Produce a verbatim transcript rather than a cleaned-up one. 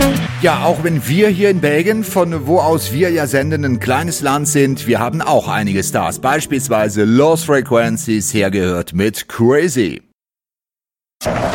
Ja, auch wenn wir hier in Belgien, von wo aus wir ja senden, ein kleines Land sind, wir haben auch einige Stars. Beispielsweise Los Frequencies, hergehört mit Crazy.